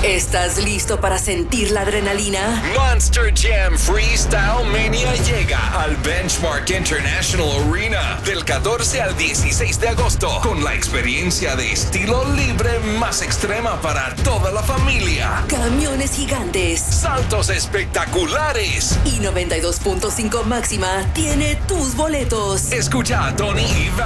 ¿Estás listo para sentir la adrenalina? Monster Jam Freestyle Mania llega al Benchmark International Arena del 14 al 16 de agosto con la experiencia de estilo libre más extrema para toda la familia. Camiones gigantes, Saltos espectaculares. y 92.5 Máxima tiene tus boletos. Escucha a Tony y